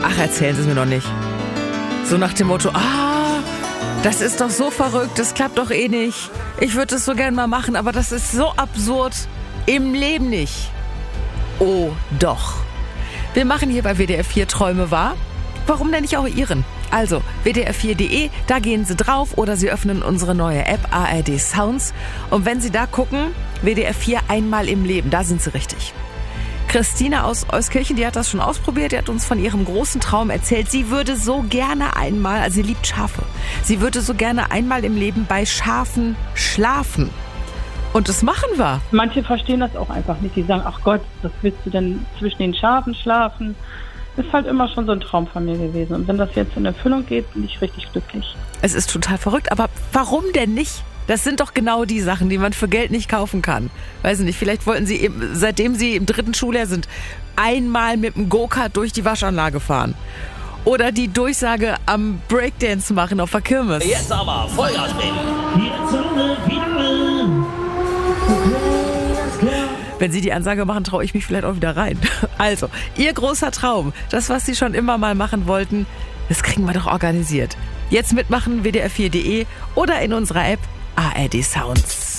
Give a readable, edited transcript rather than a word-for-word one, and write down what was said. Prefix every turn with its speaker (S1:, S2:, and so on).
S1: Ach, erzählen Sie es mir noch nicht. So nach dem Motto, das ist doch so verrückt, das klappt doch eh nicht. Ich würde es so gern mal machen, aber das ist so absurd. Im Leben nicht. Oh, doch. Wir machen hier bei WDR 4 Träume wahr. Warum denn nicht auch Ihren? Also, WDR4.de, da gehen Sie drauf oder Sie öffnen unsere neue App ARD Sounds. Und wenn Sie da gucken, WDR 4 einmal im Leben, da sind Sie richtig. Christina aus Euskirchen, die hat das schon ausprobiert, die hat uns von ihrem großen Traum erzählt. Sie würde so gerne einmal, also sie liebt Schafe, sie würde so gerne einmal im Leben bei Schafen schlafen. Und das machen wir.
S2: Manche verstehen das auch einfach nicht. Die sagen, ach Gott, was willst du denn zwischen den Schafen schlafen? Ist halt immer schon so ein Traum von mir gewesen. Und wenn das jetzt in Erfüllung geht, bin ich richtig glücklich.
S1: Es ist total verrückt, aber warum denn nicht? Das sind doch genau die Sachen, die man für Geld nicht kaufen kann. Weiß ich nicht, vielleicht wollten Sie eben, seitdem Sie im 3. Schuljahr sind, einmal mit dem Go-Kart durch die Waschanlage fahren. Oder die Durchsage am Breakdance machen auf der Kirmes.
S3: Jetzt aber Vollgas, Baby.
S1: Wenn Sie die Ansage machen, traue ich mich vielleicht auch wieder rein. Also, Ihr großer Traum, das, was Sie schon immer mal machen wollten, das kriegen wir doch organisiert. Jetzt mitmachen, WDR4.de oder in unserer App ARD Sounds.